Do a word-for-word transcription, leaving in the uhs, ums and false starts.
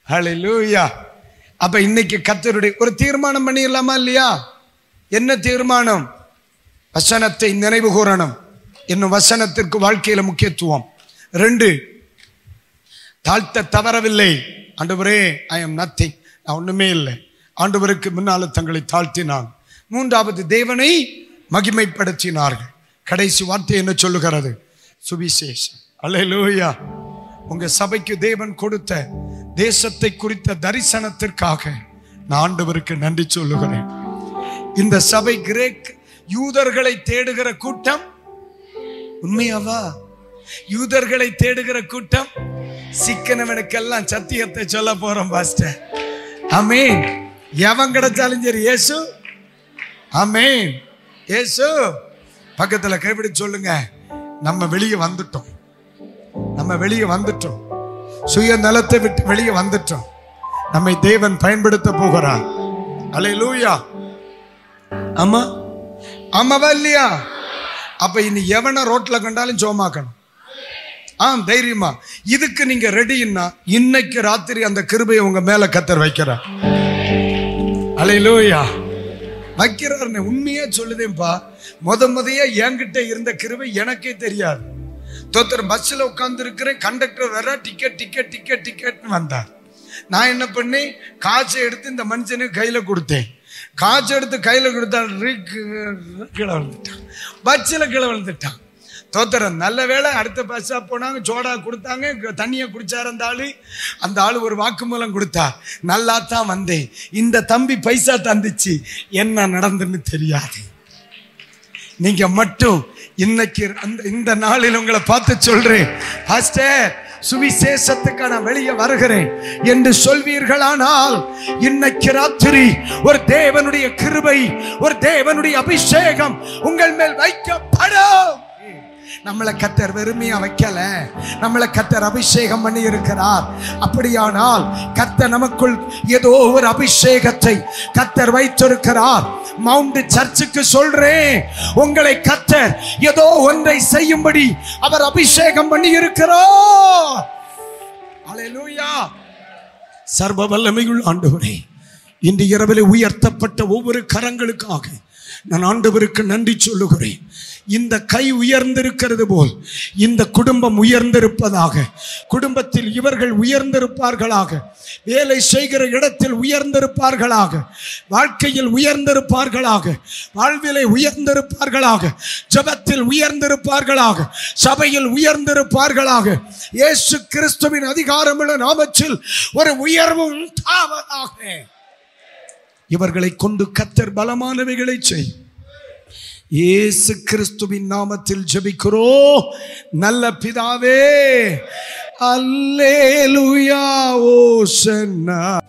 ஹல்லேலூயா. அப்ப இன்னைக்கு கர்த்தருடைய ஒரு தீர்மானம் பண்ணிடலாமா இல்லையா? என்ன தீர்மானம்? வசனத்தை நினைவு கூறணும். இன்னும் வசனத்திற்கு வாழ்க்கையில முக்கியத்துவம். ரெண்டு, தாழ்த்த தவறவில்லை. ஆண்டவரே, ஐ எம் நத்திங், நான் ஒண்ணுமே இல்லை. ஆண்டவருக்கு முன்னால தங்களை தாழ்த்தினான். மூன்றாவது, தேவனை மகிமைப்படுத்தினார்கள். கடைசி வார்த்தை என்ன சொல்லுகிறது? சுவிசேஷம். அல்லேலூயா. உங்க சபைக்கு தேவன் கொடுத்த தேசத்தை குறித்த தரிசனத்திற்காக நான் ஆண்டவருக்கு நன்றி சொல்லுகிறேன். இந்த சபை கிரேக் யூதர்களை தேடுகிற கூட்டம். உண்மையாவா? யூதர்களை தேடுகிற கூட்டம். சிக்கனவனுக்கெல்லாம் சத்தியத்தை சொல்ல போறோம் பாஸ்டர். ஆமென். எவன் கிடைச்சாலும் சரி இயேசு. ஆமென். இயேசு. பக்கத்துல கைப்பிடி சொல்லுங்க, நம்ம வெளியே வந்துட்டோம். நம்ம வெளியே வந்துட்டோம். சுய நலத்தை விட்டு வெளியே வந்துட்டோம். நம்மை தேவன் பயன்படுத்த போகிறார். அல்லேலூயா. ஆமா, ஆமாவா இல்லையா? அப்ப இனி எவனை ரோட்ல கண்டாலும் சோமாக்கணும். ஆம், தைரியமா. இதுக்கு நீங்க ரெடின்னா இன்னைக்கு ராத்திரி அந்த கிருபையை உங்க மேல கர்த்தர் வைக்கிறார். அல்லேலூயா. வைக்கிறார். உண்மையா சொல்லுதேன்பா. முத முதையா என்கிட்ட இருந்த கிருபை எனக்கே தெரியாது. தோத்தர் பஸ்ல உட்கார்ந்து இருக்கிறேன், கண்டக்டர் வர டிக்கெட் டிக்கெட் டிக்கெட் டிக்கெட்னு வந்தார். நான் என்ன பண்ணேன், காசை எடுத்து இந்த மனுஷனுக்கு கையில கொடுத்தேன். காசு எடுத்து கையில கொடுத்தா கீழே விழுந்துட்டான். பஸ்ல கீழே விழுந்துட்டான். தோத்தரம் நல்ல வேலை. அடுத்த பஸ்ஸா போனாங்க, சோடா கொடுத்தாங்க, தண்ணியை குடிச்சார் அந்த ஆளு. அந்த ஆளு ஒரு வாக்குமூலம் கொடுத்தா, நல்லா தான் வந்தேன், இந்த தம்பி பைசா தந்துச்சு, என்ன நடந்துன்னு தெரியாது. நீங்க மட்டும் இன்னைக்கு இந்த நாளில் உங்களை பார்த்து சொல்றேன், பாஸ்டர் சுவிசேஷத்துக்கு நான் வெளியே வருகிறேன் என்று சொல்வீர்களானால் இன்னைக்கு ராத்திரி ஒரு தேவனுடைய கிருபை, ஒரு தேவனுடைய அபிஷேகம் உங்கள் மேல் வைக்கப்படும். நம்மளை கர்த்தர் வெறுமையா வைக்கல, நம்மளை கர்த்தர் அபிஷேகம் பண்ணி இருக்கிறார். அப்படியானால் கர்த்தர் நமக்குள் ஏதோ ஒரு அபிஷேகத்தை கர்த்தர் வைத்திருக்கிறார். மவுண்ட் சர்ச்சுக்கு சொல்றேன், உங்களை கர்த்தர் ஏதோ ஒன்றை செய்யும்படி அவர் அபிஷேகம் பண்ணி இருக்கிறார். அல்லேலூயா. சர்வ வல்லமையுள்ள ஆண்டவரே, இன்று இரவிலே உயர்த்தப்பட்ட ஒவ்வொரு கரங்களுக்காக நான் ஆண்டவருக்கு நன்றி சொல்லுகிறேன். இந்த கை உயர்ந்திருக்கிறது போல் இந்த குடும்பம் உயர்ந்திருப்பதாக, குடும்பத்தில் இவர்கள் உயர்ந்திருப்பார்களாக, வேலை செய்கிற இடத்தில் உயர்ந்திருப்பார்களாக, வாழ்க்கையில் உயர்ந்திருப்பார்களாக, வாழ்விலை உயர்ந்திருப்பார்களாக, ஜெபத்தில் உயர்ந்திருப்பார்களாக, சபையில் உயர்ந்திருப்பார்களாக. இயேசு கிறிஸ்துவின் அதிகாரமுள்ள நாமத்தில் ஒரு உயர்வு உண்டாவதாக. இவர்களை கொண்டு கர்த்தர் பலமானவைகளை செய். இயேசு கிறிஸ்துவின் நாமத்தில் ஜெபிக்கிறோம் நல்ல பிதாவே. அல்லேலூயா. ஓசன்னா.